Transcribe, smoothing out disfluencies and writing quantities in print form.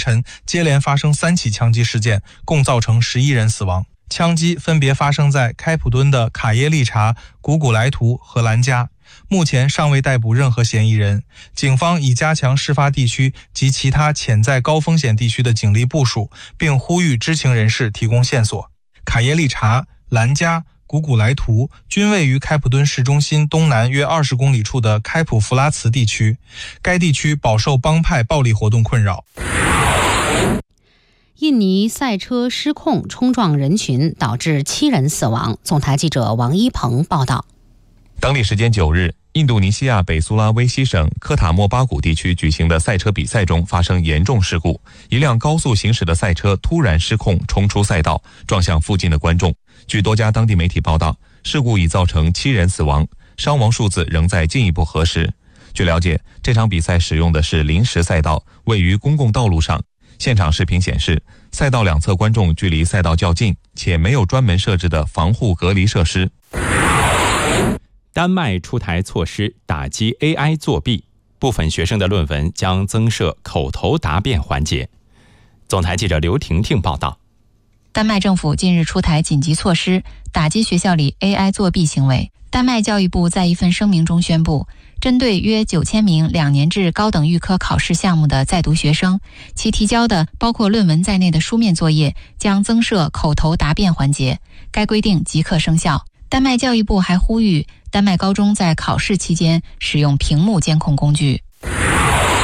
晨接连发生3起枪击事件，共造成11人死亡。枪击分别发生在开普敦的卡耶利察、古古莱图和兰加。目前尚未逮捕任何嫌疑人，警方已加强事发地区及其他潜在高风险地区的警力部署，并呼吁知情人士提供线索。卡耶利察、兰加、古古莱图均位于开普敦市中心东南约20公里处的开普弗拉茨地区，该地区饱受帮派暴力活动困扰。 印尼赛车失控冲撞人群，导致7人死亡。总台记者王一鹏报道。 当地时间9日，印度尼西亚北苏拉威西省科塔莫巴谷地区举行的赛车比赛中发生严重事故，一辆高速行驶的赛车突然失控冲出赛道，撞向附近的观众。据多家当地媒体报道，事故已造成7人死亡，伤亡数字仍在进一步核实。据了解，这场比赛使用的是临时赛道，位于公共道路上。现场视频显示，赛道两侧观众距离赛道较近，且没有专门设置的防护隔离设施。 丹麦出台措施打击 AI 作弊，部分学生的论文将增设口头答辩环节。总台记者刘婷婷报道。 丹麦政府近日出台紧急措施，打击学校里 AI 作弊行为。丹麦教育部在一份声明中宣布，针对约9000名2年制高等预科考试项目的在读学生，其提交的包括论文在内的书面作业将增设口头答辩环节，该规定即刻生效。丹麦教育部还呼吁丹麦高中在考试期间使用屏幕监控工具。